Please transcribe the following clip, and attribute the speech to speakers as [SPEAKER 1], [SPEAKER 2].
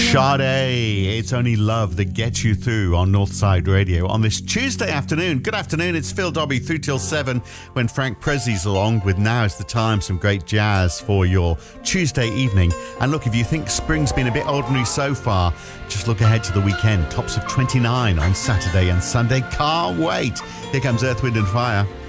[SPEAKER 1] Sade, it's only love that gets you through on Northside Radio on this Tuesday afternoon. Good afternoon, it's Phil Dobby through till 7 when Frank Prezzi's along with Now is the Time, some great jazz for your Tuesday evening. And look, if you think spring's been a bit ordinary so far, just look ahead to the weekend. Tops of 29 on Saturday and Sunday. Can't wait. Here comes Earth, Wind and Fire.